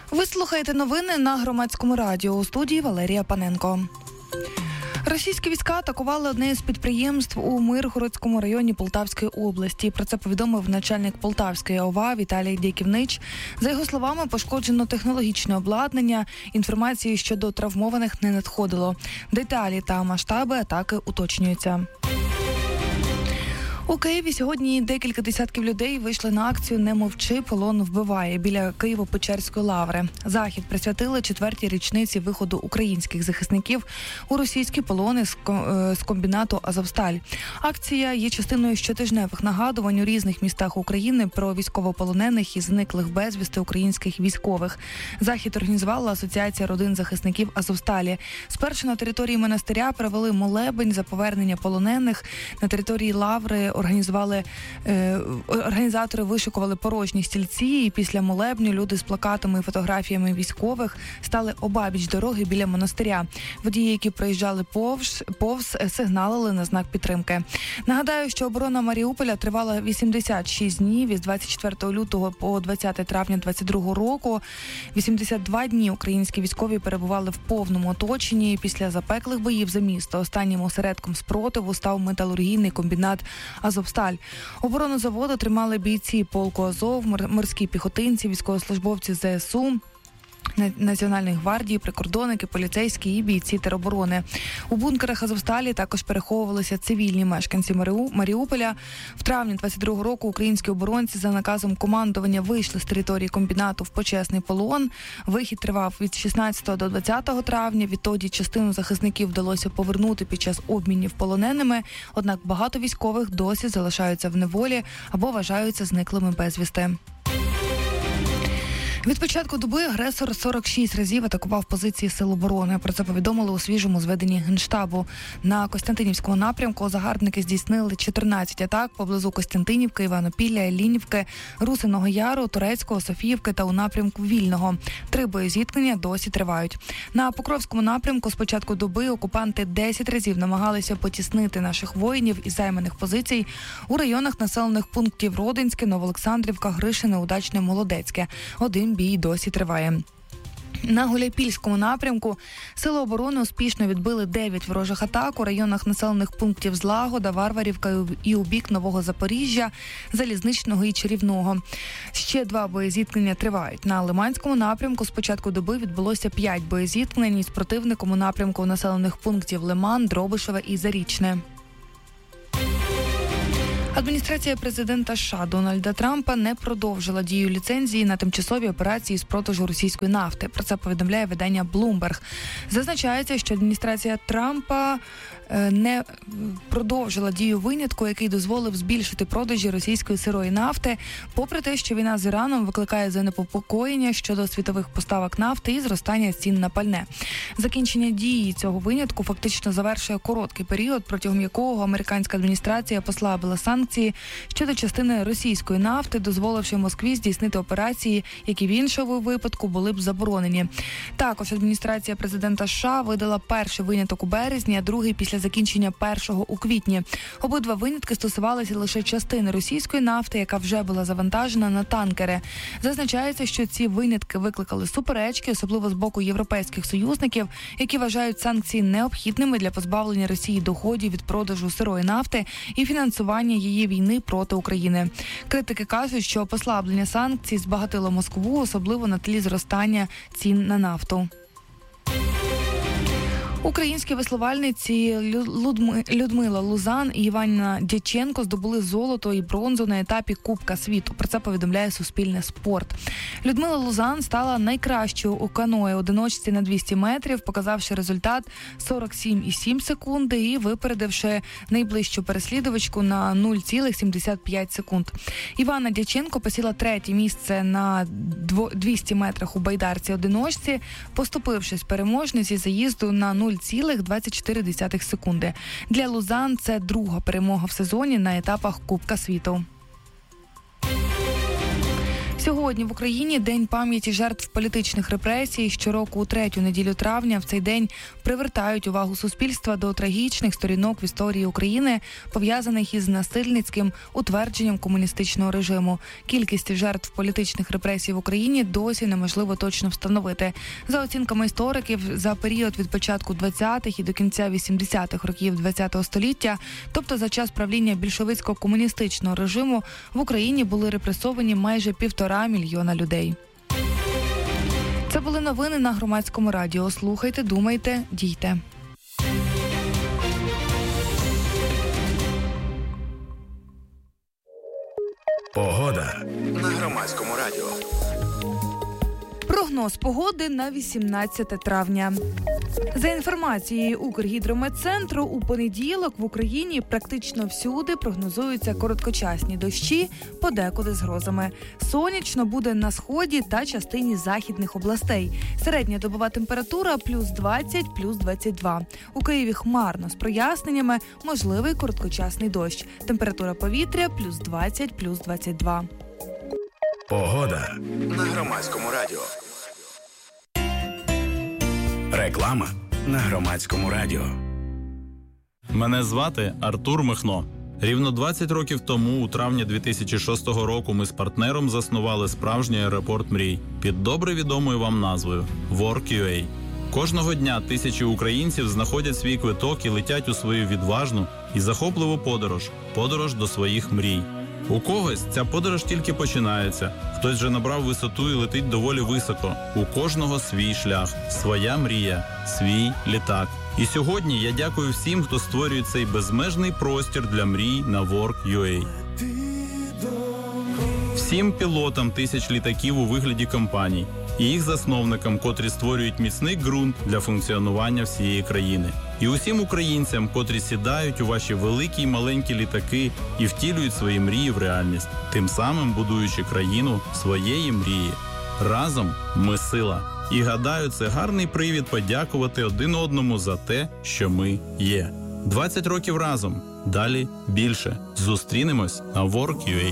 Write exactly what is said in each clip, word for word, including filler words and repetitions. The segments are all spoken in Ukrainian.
Ви слухаєте новини на Громадському радіо. У студії Валерія Паненко. Російські війська атакували одне з підприємств у Миргородському районі Полтавської області. Про це повідомив начальник Полтавської ОВА Віталій Дяківнич. За його словами, пошкоджено технологічне обладнання. Інформації щодо травмованих не надходило. Деталі та масштаби атаки уточнюються. У Києві сьогодні декілька десятків людей вийшли на акцію «Не мовчи, полон вбиває» біля Києво-Печерської лаври. Захід присвятили четвертій річниці виходу українських захисників у російські полони з комбінату «Азовсталь». Акція є частиною щотижневих нагадувань у різних містах України про військовополонених і зниклих безвісти українських військових. Захід організувала Асоціація родин захисників «Азовсталі». Спершу на території монастиря провели молебень за повернення полонених. На території лаври Організували е, організатори вишикували порожні стільці, і після молебню люди з плакатами і фотографіями військових стали обабіч дороги біля монастиря. Водії, які проїжджали повз, повз сигналили на знак підтримки. Нагадаю, що оборона Маріуполя тривала вісімдесят шість днів із двадцять четвертого лютого по двадцяте травня двадцять другого року. вісімдесят два дні українські військові перебували в повному оточенні. Після запеклих боїв за місто останнім осередком спротиву став металургійний комбінат «Азовсталь». Оборону заводу тримали бійці полку Азов, морські піхотинці, військовослужбовці ЗСУ, Національної гвардії, прикордонники, поліцейські і бійці тероборони. У бункерах «Азовсталі» також переховувалися цивільні мешканці Маріуполя. В травні двадцять другого року українські оборонці за наказом командування вийшли з території комбінату в почесний полон. Вихід тривав від шістнадцятого до двадцятого травня. Відтоді частину захисників вдалося повернути під час обмінів полоненими. Однак багато військових досі залишаються в неволі або вважаються зниклими безвісти. Від початку доби агресор сорок шість разів атакував позиції сил оборони. Про це повідомили у свіжому зведенні Генштабу. На Костянтинівському напрямку загарбники здійснили чотирнадцять атак поблизу Костянтинівки, Іванопілля, Іллінівки, Русиного Яру, Турецького, Софіївки та у напрямку Вільного. Три боєзіткнення досі тривають. На Покровському напрямку з початку доби окупанти десять разів намагалися потіснити наших воїнів із займаних позицій у районах населених пунктів Родинське, Новоолександрівка, Гришине, Удачне, Молодецьке. Один бій досі триває. На Гуляйпільському напрямку сили оборони успішно відбили дев'ять ворожих атак у районах населених пунктів Злагода, Варварівка і у бік Нового Запоріжжя, Залізничного і Чарівного. Ще два боєзіткнення тривають. На Лиманському напрямку з початку доби відбулося п'ять боєзіткнень із противником у напрямку населених пунктів Лиман, Дробишеве і Зарічне. Адміністрація президента США Дональда Трампа не продовжила дію ліцензії на тимчасові операції з продажу російської нафти. Про це повідомляє видання Bloomberg. Зазначається, що адміністрація Трампа не продовжила дію винятку, який дозволив збільшити продажі російської сирої нафти, попри те, що війна з Іраном викликає занепокоєння щодо світових поставок нафти і зростання цін на пальне. Закінчення дії цього винятку фактично завершує короткий період, протягом якого американська адміністрація послабила санкції щодо частини російської нафти, дозволивши Москві здійснити операції, які в іншому випадку були б заборонені. Також адміністрація президента США видала перший виняток у березні, а другий після закінчення першого у квітні. Обидва винятки стосувалися лише частини російської нафти, яка вже була завантажена на танкери. Зазначається, що ці винятки викликали суперечки, особливо з боку європейських союзників, які вважають санкції необхідними для позбавлення Росії доходів від продажу сирої нафти і фінансування її війни проти України. Критики кажуть, що послаблення санкцій збагатило Москву, особливо на тлі зростання цін на нафту. Українські веслувальниці Людмила Лузан і Іванна Дяченко здобули золото і бронзу на етапі Кубка світу. Про це повідомляє Суспільне спорт. Людмила Лузан стала найкращою у каное одиночці на двісті метрів, показавши результат сорок сім цілих сім секунди і випередивши найближчу переслідувачку на нуль цілих сімдесят п'ять секунд. Іванна Дяченко посіла третє місце на двісті метрах у байдарці одиночці, поступившись переможниці заїзду на нуль цілих двадцять чотири секунди. Для Лузан це друга перемога в сезоні на етапах Кубка світу. Сьогодні в Україні День пам'яті жертв політичних репресій. Щороку у третю неділю травня в цей день привертають увагу суспільства до трагічних сторінок в історії України, пов'язаних із насильницьким утвердженням комуністичного режиму. Кількість жертв політичних репресій в Україні досі неможливо точно встановити. За оцінками істориків, за період від початку двадцятих і до кінця вісімдесятих років ХХ століття, тобто за час правління більшовицько-комуністичного режиму, в Україні були репресовані майже півтора мільйона людей. Це були новини на Громадському радіо. Слухайте, думайте, дійте. Погода на Громадському радіо. Прогноз погоди на вісімнадцяте травня. За інформацією Укргідрометцентру, у понеділок в Україні практично всюди прогнозуються короткочасні дощі, подекуди з грозами. Сонячно буде на сході та частині західних областей. Середня добова температура плюс двадцять, плюс двадцять два. У Києві хмарно з проясненнями, можливий короткочасний дощ. Температура повітря плюс двадцять, плюс двадцять два. Погода на Громадському радіо. Реклама на Громадському радіо. Мене звати Артур Михно. Рівно двадцять років тому, у травні дві тисячі шостого року, ми з партнером заснували справжній аеропорт мрій під добре відомою вам назвою WorkUA. Кожного дня тисячі українців знаходять свій квиток і летять у свою відважну і захопливу подорож – подорож до своїх мрій. У когось ця подорож тільки починається, хтось вже набрав висоту і летить доволі високо. У кожного свій шлях, своя мрія, свій літак. І сьогодні я дякую всім, хто створює цей безмежний простір для мрій на WorkUA. Всім пілотам тисяч літаків у вигляді компаній і їх засновникам, котрі створюють міцний ґрунт для функціонування всієї країни. І усім українцям, котрі сідають у ваші великі й маленькі літаки і втілюють свої мрії в реальність, тим самим будуючи країну своєї мрії. Разом ми сила. І гадаю, це гарний привід подякувати один одному за те, що ми є. двадцять років разом. Далі більше. Зустрінемось на WorkUA.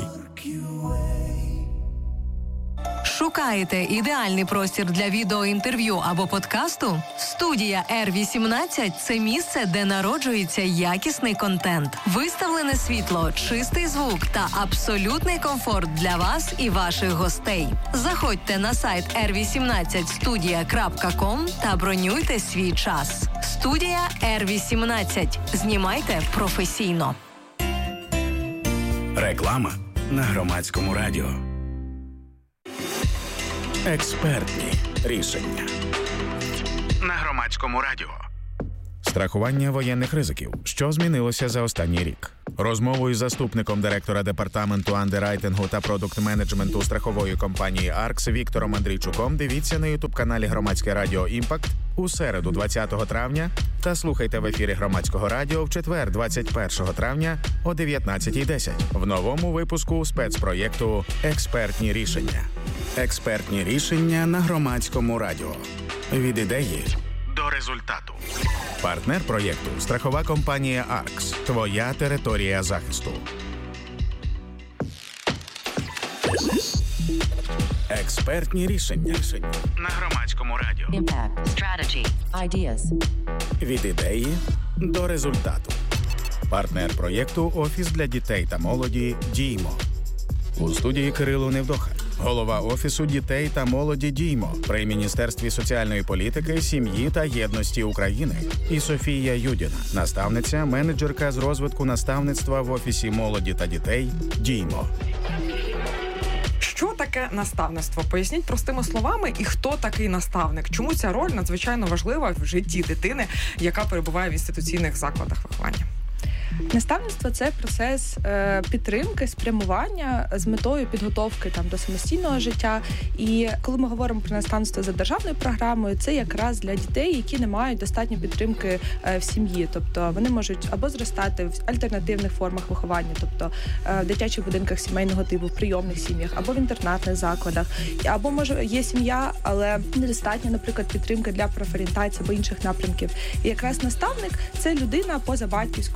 Шукаєте ідеальний простір для відеоінтерв'ю або подкасту? Студія Р вісімнадцять – це місце, де народжується якісний контент. Виставлене світло, чистий звук та абсолютний комфорт для вас і ваших гостей. Заходьте на сайт ер вісімнадцять студія крапка ком та бронюйте свій час. Студія Р вісімнадцять. Знімайте професійно. Реклама на Громадському радіо. Експертні рішення на Громадському радіо. Страхування воєнних ризиків. Що змінилося за останній рік? Розмову із заступником директора департаменту андеррайтингу та продукт-менеджменту страхової компанії «Аркс» Віктором Андрійчуком дивіться на ютуб-каналі Громадське радіо «Імпакт» у середу двадцятого травня та слухайте в ефірі Громадського радіо в четвер двадцять першого травня о дев'ятнадцятій десять в новому випуску спецпроєкту «Експертні рішення». Експертні рішення на Громадському радіо. Від ідеї до результату. Партнер проєкту – страхова компанія «Аркс». Твоя територія захисту. Експертні рішення на Громадському радіо. Impact, strategy, ideas. Від ідеї до результату. Партнер проєкту – Офіс для дітей та молоді «Діймо». У студії Кирило Невдоха. Голова Офісу дітей та молоді «Діймо» при Міністерстві соціальної політики, сім'ї та єдності України. І Софія Юдіна, наставниця, менеджерка з розвитку наставництва в Офісі молоді та дітей «Діймо». Що таке наставництво? Поясніть простими словами, і хто такий наставник? Чому ця роль надзвичайно важлива в житті дитини, яка перебуває в інституційних закладах виховання? Наставництво – це процес е, підтримки, спрямування з метою підготовки там до самостійного життя. І коли ми говоримо про наставництво за державною програмою, це якраз для дітей, які не мають достатньо підтримки е, в сім'ї. Тобто вони можуть або зростати в альтернативних формах виховання, тобто е, в дитячих будинках сімейного типу, в прийомних сім'ях, або в інтернатних закладах. Або, може, є сім'я, але недостатньо, наприклад, підтримки для профорієнтації або інших напрямків. І якраз наставник – це людина поза батьківською, поза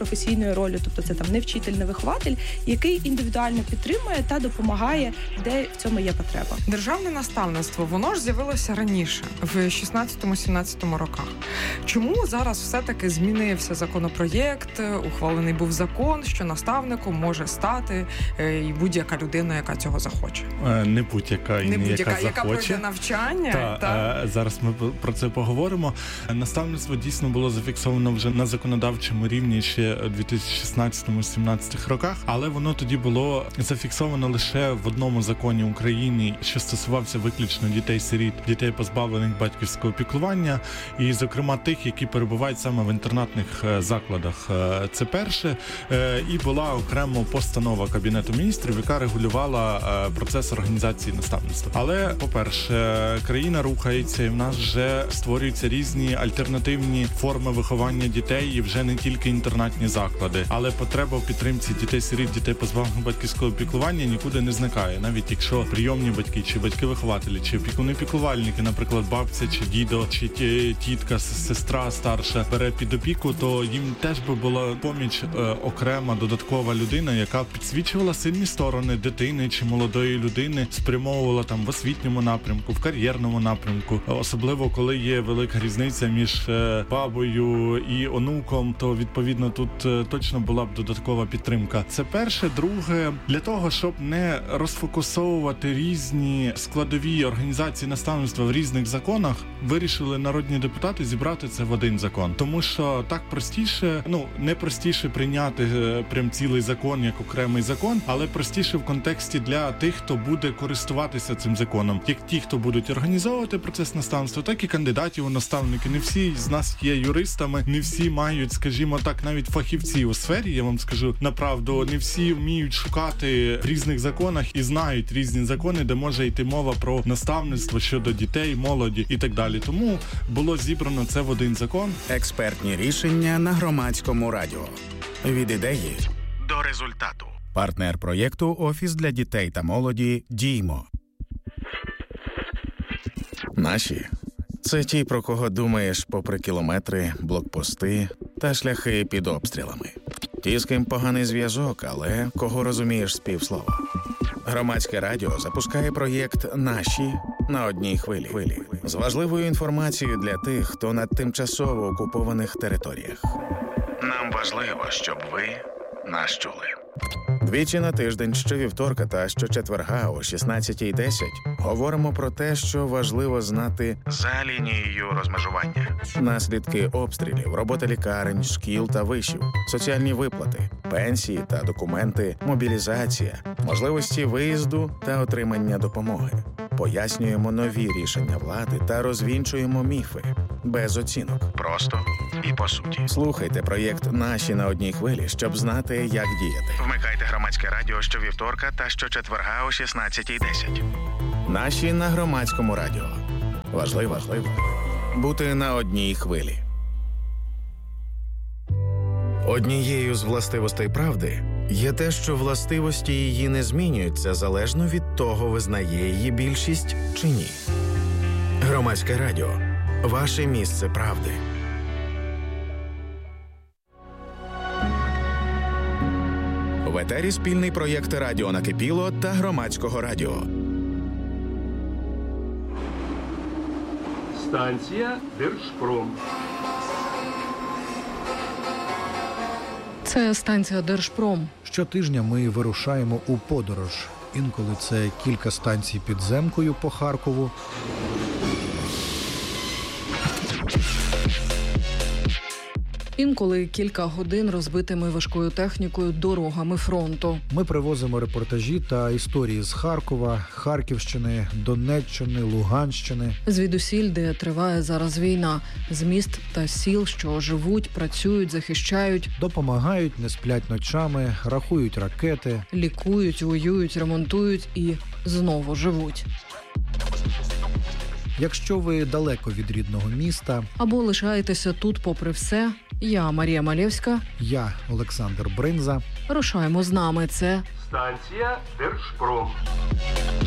професійною ролью, тобто це там не вчитель, не вихователь, який індивідуально підтримує та допомагає, де в цьому є потреба. Державне наставництво, воно ж з'явилося раніше, в шістнадцятому-сімнадцятому роках. Чому зараз все-таки змінився законопроєкт, ухвалений був закон, що наставником може стати і будь-яка людина, яка цього захоче? Не будь-яка і не не будь-яка, яка, яка захоче. пройде навчання. Та, та. Зараз ми про це поговоримо. Наставництво дійсно було зафіксовано вже на законодавчому рівні ще у дві тисячі шістнадцятому-сімнадцятому роках, але воно тоді було зафіксовано лише в одному законі України, що стосувався виключно дітей-сиріт, дітей, позбавлених батьківського піклування, і, зокрема, тих, які перебувають саме в інтернатних закладах. Це перше. І була окремо постанова Кабінету міністрів, яка регулювала процес організації наставництва. Але, по-перше, країна рухається, і в нас вже створюються різні альтернативні форми виховання дітей, і вже не тільки інтернатні заклади. Але потреба в підтримці дітей-сиріт, дітей, позбавлених батьківського піклування, нікуди не зникає. Навіть якщо прийомні батьки, чи батьки-вихователі, чи опікуни-піклувальники, наприклад, бабця, чи дідо, чи тітка, сестра старша бере під опіку, то їм теж би була поміч е, окрема, додаткова людина, яка підсвічувала сильні сторони дитини чи молодої людини, спрямовувала там в освітньому напрямку, в кар'єрному напрямку. Особливо, коли є велика різниця між е, бабою і онуком, то, відповідно, тут е, точно була б додаткова підтримка. Це перше. Друге, для того, щоб не розфокусовувати різні складові організації наставництва в різних законах, вирішили народні депутати зібрати це в один закон. Тому що так простіше, ну, не простіше прийняти е, прям цілий закон як окремий закон, але простіше в контексті для тих, хто буде користуватися цим законом. Як ті, хто будуть організовувати процес наставництва, так і кандидатів у наставники. Не всі з нас є юристами, не всі мають, скажімо так, навіть фахівці у сфері, я вам скажу направду, не всі вміють шукати в різних законах і знають різні закони, де може йти мова про наставництво щодо дітей, молоді і так далі. Тому було зібрано це в один закон. Експертні рішення на Громадському радіо. Від ідеї до результату. Партнер проєкту «Офіс для дітей та молоді» «Діймо». Наші – це ті, про кого думаєш попри кілометри, блокпости та шляхи під обстрілами. Ті, з ким поганий зв'язок, але кого розумієш з півслова. Громадське радіо запускає проєкт «Наші» на одній хвилі. З важливою інформацією для тих, хто на тимчасово окупованих територіях. Нам важливо, щоб ви нас чули. Двічі на тиждень, щовівторка та щочетверга о шістнадцятій десять говоримо про те, що важливо знати за лінією розмежування. Наслідки обстрілів, робота лікарень, шкіл та вишів, соціальні виплати, пенсії та документи, мобілізація, можливості виїзду та отримання допомоги. Пояснюємо нові рішення влади та розвінчуємо міфи. Без оцінок. Просто і по суті. Слухайте проєкт «Наші» на одній хвилі, щоб знати, як діяти. Вмикайте Громадське радіо щовівторка та щочетверга о шістнадцятій десять. «Наші» на Громадському радіо. Важливо, важливо бути на одній хвилі. Однією з властивостей правди є те, що властивості її не змінюються залежно від того, визнає її більшість чи ні. Громадське радіо. Ваше місце правди. В етері спільний проєкт «Радіо Накипіло» та Громадського радіо. Станція Держпром. Це станція Держпром. Щотижня ми вирушаємо у подорож. Інколи це кілька станцій підземкою по Харкову. Інколи кілька годин розбитими важкою технікою дорогами фронту. Ми привозимо репортажі та історії з Харкова, Харківщини, Донеччини, Луганщини. Звідусіль, де триває зараз війна. З міст та сіл, що живуть, працюють, захищають. Допомагають, не сплять ночами, рахують ракети. Лікують, воюють, ремонтують і знову живуть. Якщо ви далеко від рідного міста або лишаєтеся тут попри все, я Марія Малєвська, я Олександр Бринза. Рушаємо з нами. Це станція Держпром.